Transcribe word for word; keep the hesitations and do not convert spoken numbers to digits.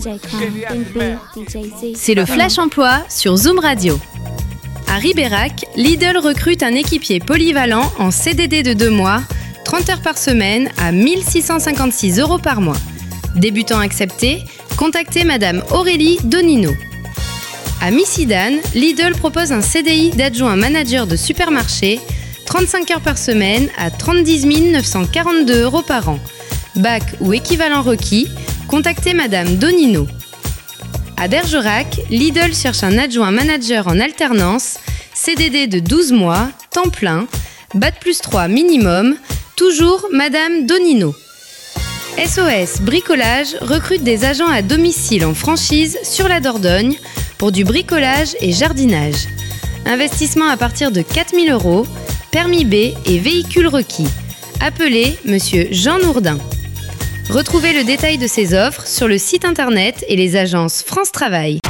C'est le Flash Emploi sur Zoom Radio. À Ribérac, Lidl recrute un équipier polyvalent en C D D de deux mois, trente heures par semaine à mille six cent cinquante-six euros par mois. Débutant accepté, contactez Madame Aurélie Donino. À Missidane, Lidl propose un C D I d'adjoint manager de supermarché, trente-cinq heures par semaine à trente-dix mille neuf cent quarante-deux euros par an. Bac ou équivalent requis, contactez Madame Donino. À Bergerac, Lidl cherche un adjoint manager en alternance, C D D de douze mois, temps plein, bac plus trois minimum, toujours Madame Donino. S O S Bricolage recrute des agents à domicile en franchise sur la Dordogne pour du bricolage et jardinage. Investissement à partir de quatre mille euros, permis B et véhicule requis. Appelez Monsieur Jean Nourdin. Retrouvez le détail de ces offres sur le site internet et les agences France Travail.